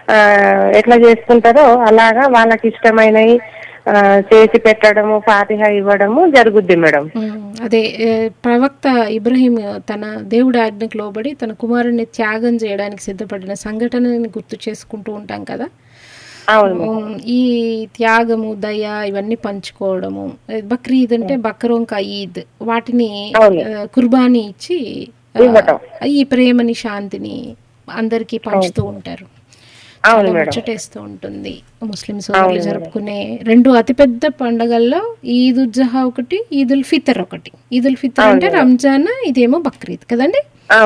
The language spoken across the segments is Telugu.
ఎట్లా చేసుకుంటారో అలాగా వాళ్ళకి ఇష్టమైనవి చేసి పెట్టడము, ఫాతిహా ఇవ్వడము జరుగుద్ది మేడం. అదే ప్రవక్త ఇబ్రహీం తన దేవుడి ఆజ్ఞకు లోబడి తన కుమారుడిని త్యాగం చేయడానికి సిద్ధపడిన సంఘటనని గుర్తు చేసుకుంటూ ఉంటాం కదా. ఈ త్యాగము, దయ ఇవన్నీ పంచుకోవడము, బక్రీద్ అంటే బక్రోంకా ఈద్, వాటిని కుర్బానీ ఇచ్చి ఈ ప్రేమని, శాంతిని అందరికీ పంచుతూ ఉంటారు. చాలా ముచ్చటేస్తూ ఉంటుంది. ముస్లిం సోదరులు జరుపుకునే 2 అతిపెద్ద పండుగల్లో ఈద్ ఉల్ జుహా ఒకటి, ఈద్ ఉల్ ఫితర్ ఒకటి. ఈద్ ఉల్ ఫితర్ అంటే రంజాన్, ఇదేమో బక్రీద్ కదండి.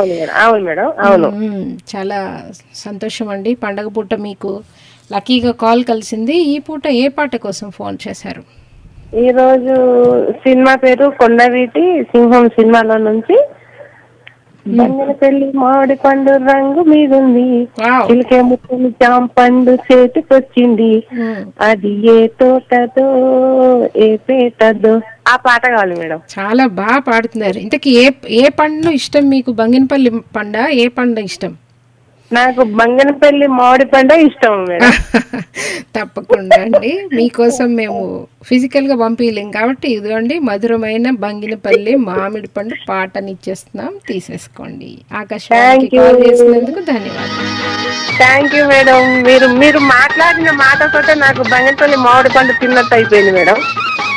చాలా సంతోషం అండి. పండగ పూట మీకు లక్కీగా కాల్ కలిసింది. ఈ పూట ఏ పాట కోసం ఫోన్ చేశారు? ఈ రోజు సినిమా పేరు కొండవీటి సింహం సినిమాలో నుంచి బంగిన పెళ్లి మామిడి పండు రంగు మీదుంది, చిలికే ముక్కలు జామ పండు చేతికొచ్చింది, అది ఏ తోటదో ఏ పేటదో, ఆ పాట కావాలి మేడం. చాలా బాగా పాడుతున్నారు. ఇంతకీ ఏ పండు ఇష్టం మీకు? బంగినపల్లి పండ, ఏ పండు ఇష్టం? నాకు బంగినపల్లి మామిడి పండు ఇష్టం మేడం. తప్పకుండా అండి, మీకోసం మేము ఫిజికల్ గా పంపించలేం కాబట్టి ఇదిగోండి మధురమైన బంగినపల్లి మామిడి పండు పాటని ఇచ్చేస్తున్నాం, తీసేసుకోండి. ఆకాశవాణికి కాల్ చేసినందుకు ధన్యవాదాలు. Thank you madam. మీరు మాట్లాడిన మాటతోటే నాకు బంగినపల్లి మామిడి పండు తిన్నట్టు అయిపోయింది మేడం.